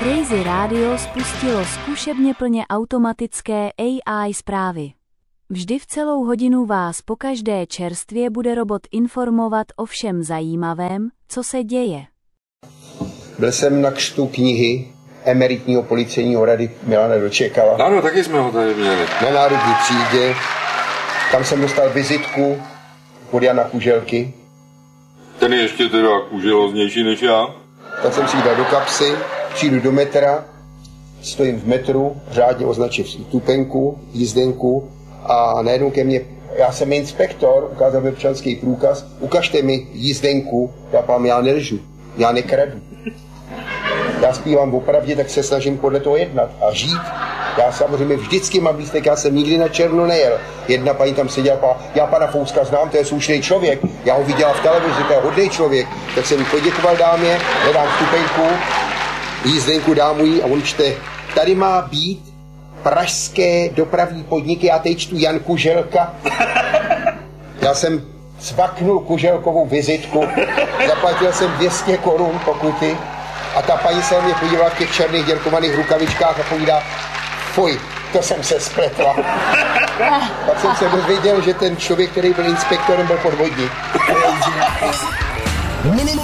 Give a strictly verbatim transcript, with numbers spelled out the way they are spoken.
Crazy Radio spustilo zkušebně plně automatické A I zprávy. Vždy v celou hodinu vás pokaždé čerstvě bude robot informovat o všem zajímavém, co se děje. Byl jsem na křtu knihy emeritního policejního rady Milana Dočekala. Ano, taky jsme ho tady měli. Na Národní třídě. Tam jsem dostal vizitku od Jana Kuželky. Ten je ještě teda kuželoznější než já. Tak jsem si ji dal do kapsy, přijdu do metra, stojím v metru, řádně označím stupenku, jízdenku a najednou ke mně, já jsem inspektor, ukázal mi občanský průkaz, ukažte mi jízdenku, já pám, já nelžu, já nekradu. Já zpívám opravdě, tak se snažím podle toho jednat a žít. Já samozřejmě vždycky mám lístek, já jsem nikdy na černo nejel. Jedna paní tam seděla, já pana Fouska znám, to je slušný člověk, já ho viděla v televizi, to je hodný člověk, tak jsem jí poděkoval dámě, hledám stupenku, jízdenku dámu jí a on čte, tady má být pražské dopravní podniky, já teď čtu Jan Kuželka. Já jsem cvaknul Kuželkovou vizitku, zaplatil jsem dvě stě korun pokuty a ta paní se mě podívala v těch černých děrkovaných rukavičkách a povídá, fuj, to jsem se spletla. Pak jsem se dozvěděl, že ten člověk, který byl inspektorem, byl podvodník.